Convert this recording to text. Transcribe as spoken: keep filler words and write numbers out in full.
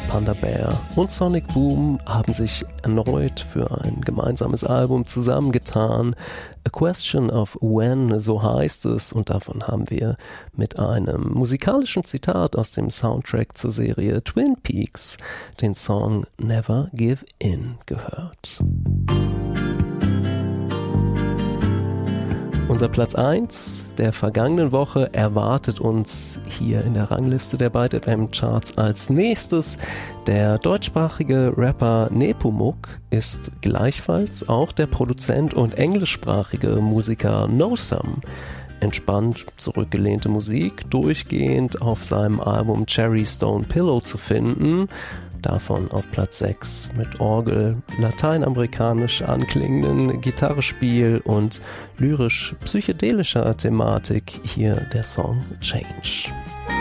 Panda Bear und Sonic Boom haben sich erneut für ein gemeinsames Album zusammengetan. A Question of When, so heißt es, und davon haben wir mit einem musikalischen Zitat aus dem Soundtrack zur Serie Twin Peaks den Song Never Give In gehört. Unser Platz eins der vergangenen Woche erwartet uns hier in der Rangliste der Byte F M Charts als nächstes. Der deutschsprachige Rapper Nepomuk ist gleichfalls auch der Produzent und englischsprachige Musiker Nosum. Entspannt zurückgelehnte Musik durchgehend auf seinem Album Cherry Stone Pillow zu finden. Davon auf Platz sechs mit Orgel, lateinamerikanisch anklingenden Gitarrespiel und lyrisch-psychedelischer Thematik hier der Song Change.